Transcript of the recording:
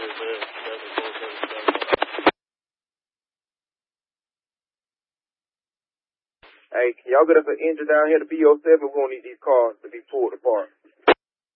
Hey, can y'all get us an engine down here to BO7? We won't need these cars to be pulled apart.